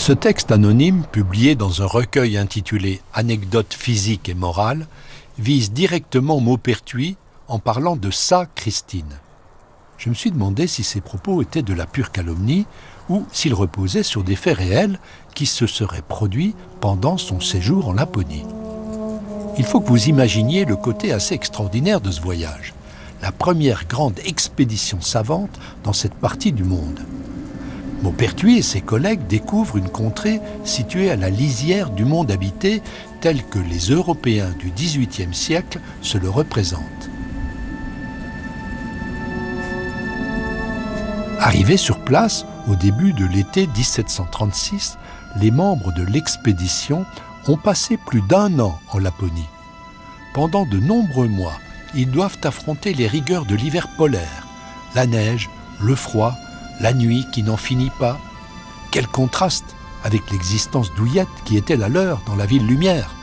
Ce texte anonyme, publié dans un recueil intitulé « Anecdotes physiques et morales », vise directement Maupertuis en parlant de sa Christine. Je me suis demandé si ces propos étaient de la pure calomnie ou s'ils reposaient sur des faits réels qui se seraient produits pendant son séjour en Laponie. Il faut que vous imaginiez le côté assez extraordinaire de ce voyage, la première grande expédition savante dans cette partie du monde. Maupertuis et ses collègues découvrent une contrée située à la lisière du monde habité tel que les Européens du XVIIIe siècle se le représentent. Arrivés sur place, au début de l'été 1736, les membres de l'expédition ont passé plus d'1 an en Laponie. Pendant de nombreux mois, ils doivent affronter les rigueurs de l'hiver polaire, la neige, le froid, la nuit qui n'en finit pas. Quel contraste avec l'existence douillette qui était la leur dans la ville lumière.